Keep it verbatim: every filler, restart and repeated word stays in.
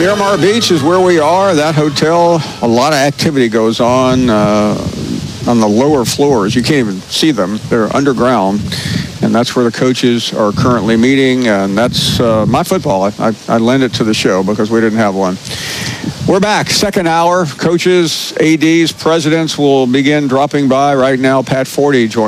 Miramar Beach is where we are. That hotel, a lot of activity goes on uh, on the lower floors. You can't even see them. They're underground. And that's where the coaches are currently meeting. And that's uh, my football. I, I, I lend it to the show because we didn't have one. We're back. Second hour. Coaches, A Ds, presidents will begin dropping by right now. Pat Forty joining